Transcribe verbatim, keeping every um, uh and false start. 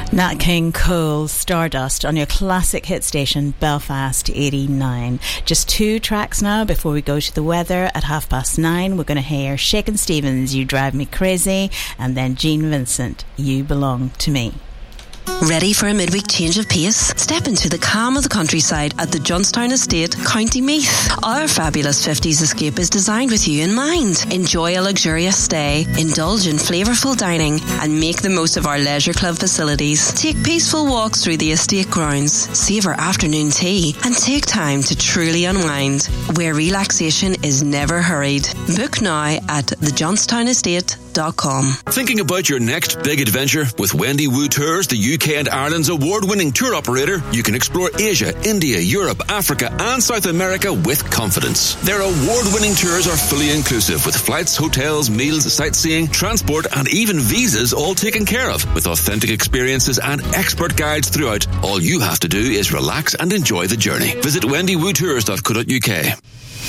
Nat King Cole, Stardust, on your classic hit station Belfast eighty-nine. Just two tracks now before we go to the weather. At half past nine we're going to hear Shakin' Stevens, You Drive Me Crazy, and then Gene Vincent, You Belong to Me. Ready for a midweek change of pace? Step into the calm of the countryside at the Johnstown Estate, County Meath. Our fabulous fifties escape is designed with you in mind. Enjoy a luxurious stay, indulge in flavourful dining, and make the most of our leisure club facilities. Take peaceful walks through the estate grounds, savour afternoon tea, and take time to truly unwind, where relaxation is never hurried. Book now at the johnstown estate dot com. Thinking about your next big adventure? With Wendy Wu Tours, the U K and Ireland's award-winning tour operator, you can explore Asia, India, Europe, Africa and South America with confidence. Their award-winning tours are fully inclusive, with flights, hotels, meals, sightseeing, transport and even visas all taken care of. With authentic experiences and expert guides throughout, all you have to do is relax and enjoy the journey. Visit wendy woo tours dot co dot uk.